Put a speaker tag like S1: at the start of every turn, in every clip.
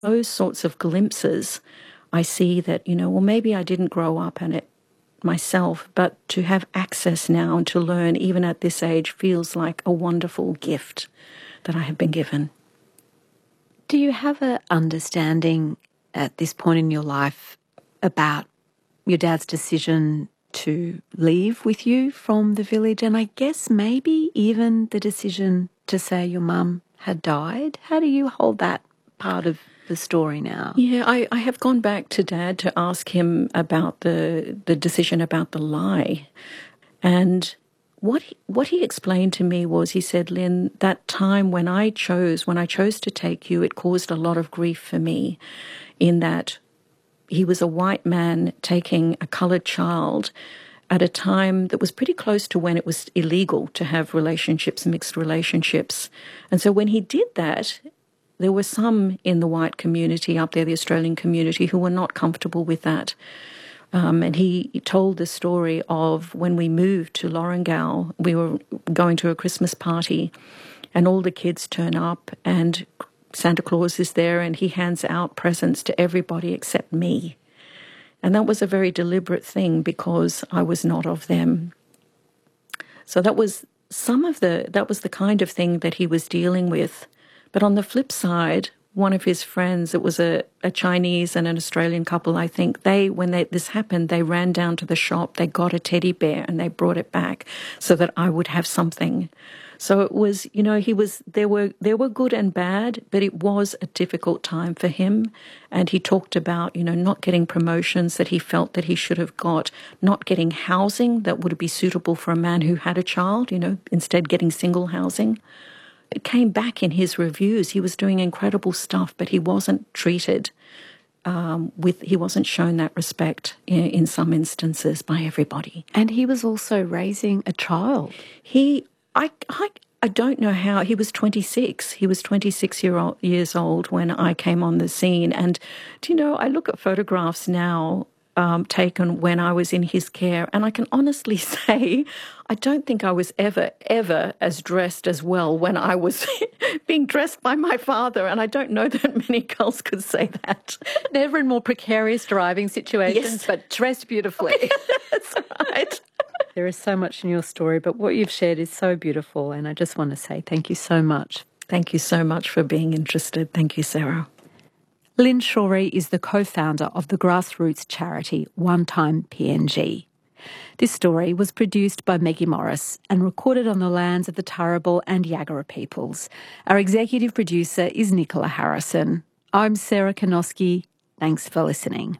S1: Those sorts of glimpses, I see that, well, maybe I didn't grow up in it myself, but to have access now and to learn even at this age feels like a wonderful gift that I have been given.
S2: Do you have an understanding at this point in your life about your dad's decision to leave with you from the village, and I guess maybe even the decision to say your mum had died? How do you hold that part of the story now?
S1: Yeah, I have gone back to Dad to ask him about the decision about the lie. And what he explained to me was, he said, Lynn, that time when I chose to take you, it caused a lot of grief for me, in that he was a white man taking a coloured child at a time that was pretty close to when it was illegal to have relationships, mixed relationships. And so when he did that, there were some in the white community up there, the Australian community, who were not comfortable with that. And he told the story of when we moved to Lorengau, we were going to a Christmas party and all the kids turn up and Santa Claus is there and he hands out presents to everybody except me. And that was a very deliberate thing because I was not of them. So that was the kind of thing that he was dealing with. But on the flip side, one of his friends, it was a Chinese and an Australian couple, I think, when this happened, they ran down to the shop, they got a teddy bear and they brought it back so that I would have something. So it was, there were good and bad, but it was a difficult time for him. And he talked about, not getting promotions that he felt that he should have got, not getting housing that would be suitable for a man who had a child, instead getting single housing. It came back in his reviews. He was doing incredible stuff, but he wasn't treated he wasn't shown that respect in some instances by everybody.
S2: And he was also raising a child.
S1: I don't know how. He was 26. He was 26 years old when I came on the scene. And, I look at photographs now taken when I was in his care, and I can honestly say I don't think I was ever as dressed as well when I was being dressed by my father, and I don't know that many girls could say that.
S2: Never in more precarious driving situations, yes. But dressed beautifully.
S1: That's right.
S2: There is so much in your story, but what you've shared is so beautiful, and I just want to say thank you so much.
S1: Thank you so much for being interested. Thank you, Sarah.
S2: Lynn Shorey is the co-founder of the grassroots charity One Time PNG. This story was produced by Maggie Morris and recorded on the lands of the Turrbal and Yagara peoples. Our executive producer is Nicola Harrison. I'm Sarah Kanoski. Thanks for listening.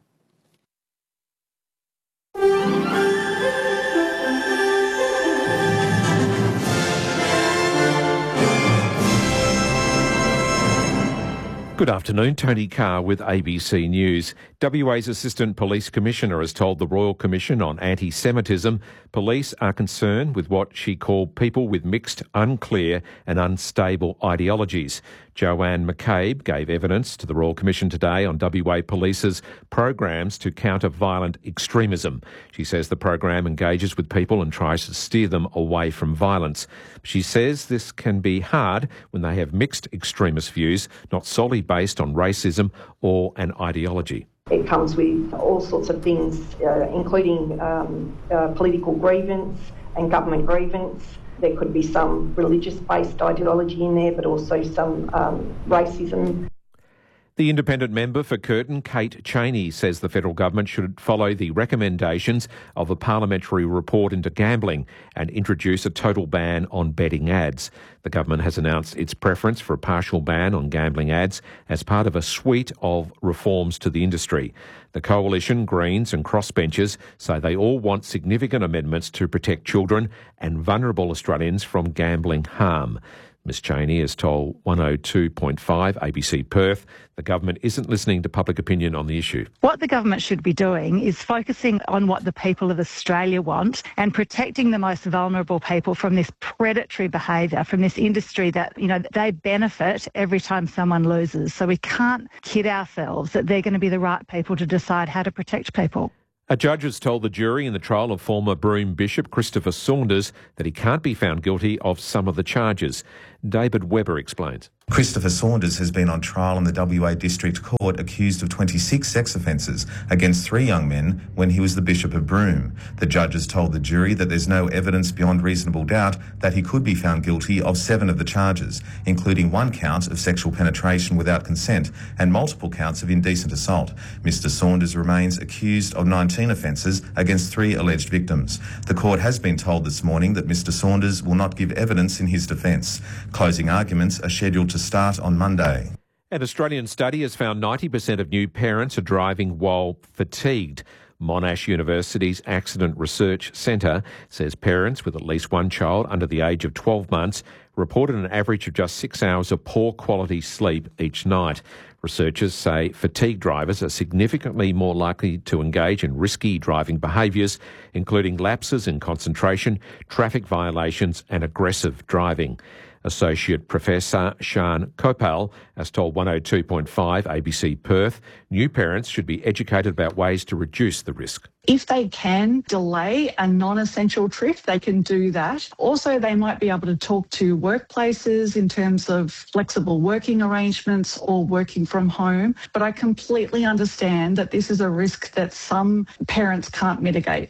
S3: Good afternoon, Tony Carr with ABC News. WA's Assistant Police Commissioner has told the Royal Commission on Anti-Semitism police are concerned with what she called people with mixed, unclear and unstable ideologies. Joanne McCabe gave evidence to the Royal Commission today on WA Police's programs to counter violent extremism. She says the program engages with people and tries to steer them away from violence. She says this can be hard when they have mixed extremist views, not solely based on racism or an ideology.
S4: It comes with all sorts of things, including political grievance and government grievance. There could be some religious-based ideology in there, but also some racism.
S3: The independent member for Curtin, Kate Chaney, says the federal government should follow the recommendations of a parliamentary report into gambling and introduce a total ban on betting ads. The government has announced its preference for a partial ban on gambling ads as part of a suite of reforms to the industry. The Coalition, Greens and crossbenchers say they all want significant amendments to protect children and vulnerable Australians from gambling harm. Ms Chaney has told 102.5 ABC Perth the government isn't listening to public opinion on the issue.
S5: What the government should be doing is focusing on what the people of Australia want and protecting the most vulnerable people from this predatory behaviour, from this industry that, they benefit every time someone loses. So we can't kid ourselves that they're going to be the right people to decide how to protect people.
S3: A judge has told the jury in the trial of former Broome Bishop Christopher Saunders that he can't be found guilty of some of the charges. David Webber explains.
S6: Christopher Saunders has been on trial in the WA District Court accused of 26 sex offences against 3 young men when he was the Bishop of Broome. The judges told the jury that there's no evidence beyond reasonable doubt that he could be found guilty of 7 of the charges, including 1 count of sexual penetration without consent and multiple counts of indecent assault. Mr Saunders remains accused of 19 offences against 3 alleged victims. The court has been told this morning that Mr Saunders will not give evidence in his defence. Closing arguments are scheduled to start on Monday.
S3: An Australian study has found 90% of new parents are driving while fatigued. Monash University's Accident Research Centre says parents with at least 1 child under the age of 12 months reported an average of just 6 hours of poor quality sleep each night. Researchers say fatigued drivers are significantly more likely to engage in risky driving behaviours, including lapses in concentration, traffic violations and aggressive driving. Associate Professor Sian Kopal has told 102.5 ABC Perth new parents should be educated about ways to reduce the risk.
S7: If they can delay a non-essential trip, they can do that. Also, they might be able to talk to workplaces in terms of flexible working arrangements or working from home. But I completely understand that this is a risk that some parents can't mitigate.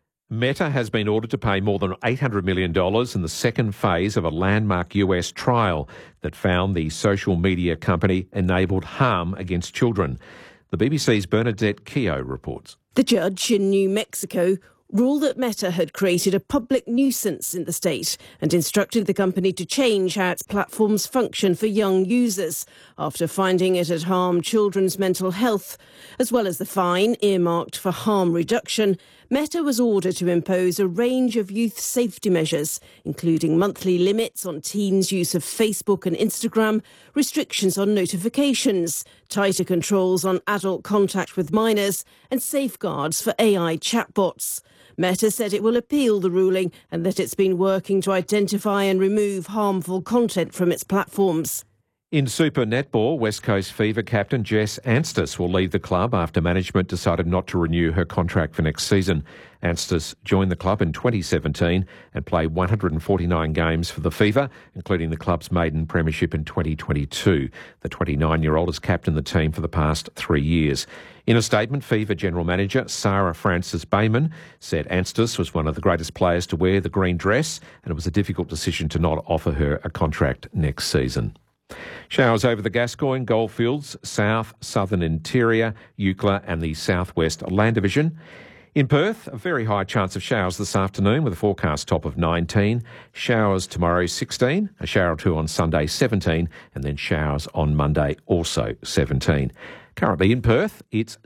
S3: Meta has been ordered to pay more than $800 million in the second phase of a landmark US trial that found the social media company enabled harm against children. The BBC's Bernadette Keogh reports.
S8: The judge in New Mexico ruled that Meta had created a public nuisance in the state and instructed the company to change how its platforms function for young users after finding it had harmed children's mental health. As well as the fine earmarked for harm reduction, Meta was ordered to impose a range of youth safety measures, including monthly limits on teens' use of Facebook and Instagram, restrictions on notifications, tighter controls on adult contact with minors, and safeguards for AI chatbots. Meta said it will appeal the ruling and that it's been working to identify and remove harmful content from its platforms.
S3: In Super Netball, West Coast Fever captain Jess Anstis will leave the club after management decided not to renew her contract for next season. Anstis joined the club in 2017 and played 149 games for the Fever, including the club's maiden premiership in 2022. The 29-year-old has captained the team for the past 3 years. In a statement, Fever General Manager Sarah Francis Bayman said Anstis was one of the greatest players to wear the green dress and it was a difficult decision to not offer her a contract next season. Showers over the Gascoyne, Goldfields, South, Southern Interior, Eucla and the Southwest Land Division. In Perth, a very high chance of showers this afternoon with a forecast top of 19. Showers tomorrow 16, a shower or 2 on Sunday 17 and then showers on Monday also 17. Currently in Perth, it's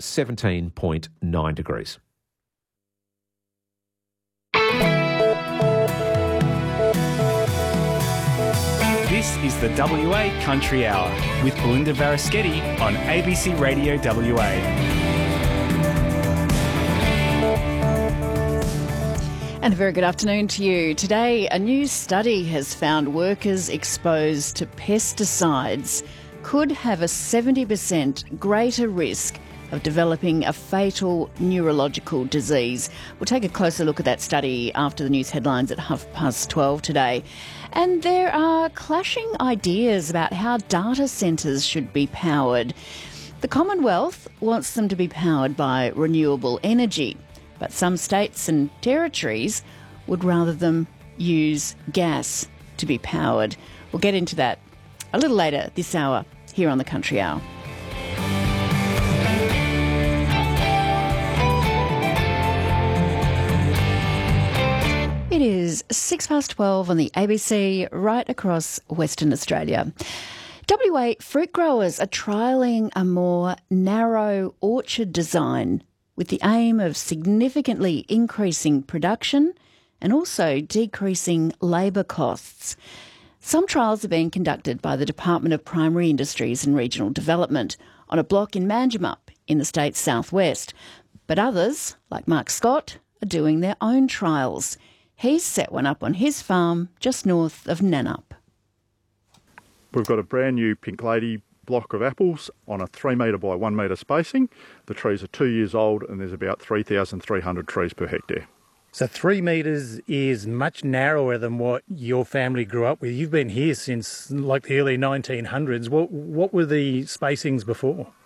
S3: 17.9 degrees.
S9: This is the WA Country Hour with Belinda Varaschetti on ABC Radio WA.
S10: And a very good afternoon to you. Today, a new study has found workers exposed to pesticides could have a 70% greater risk of developing a fatal neurological disease. We'll take a closer look at that study after the news headlines at 12:30 today. And there are clashing ideas about how data centres should be powered. The Commonwealth wants them to be powered by renewable energy, but some states and territories would rather them use gas to be powered. We'll get into that a little later this hour here on the Country Hour. It is 12:06 on the ABC right across Western Australia. WA fruit growers are trialling a more narrow orchard design with the aim of significantly increasing production and also decreasing labour costs. Some trials are being conducted by the Department of Primary Industries and Regional Development on a block in Manjimup in the state's southwest. But others, like Mark Scott, are doing their own trials. He's set one up on his farm just north of Nannup.
S11: We've got a brand new Pink Lady block of apples on a 3 metre by 1 metre spacing. The trees are 2 years old and there's about 3,300 trees per hectare.
S12: So 3 metres is much narrower than what your family grew up with. You've been here since like the early 1900s. What were the spacings before?